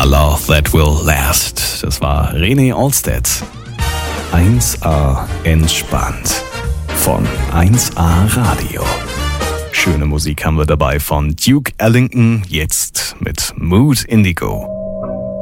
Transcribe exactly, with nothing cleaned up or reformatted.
Love That Will Last. Das war René Olstedt. eins A entspannt von eins A Radio. Schöne Musik haben wir dabei von Duke Ellington, jetzt mit Mood Indigo.